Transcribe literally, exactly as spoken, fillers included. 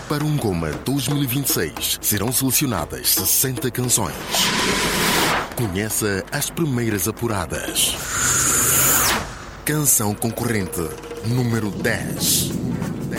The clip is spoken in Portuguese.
Para um Goma dois mil e vinte e seis, serão selecionadas sessenta canções. Conheça as primeiras apuradas. Canção concorrente número dez.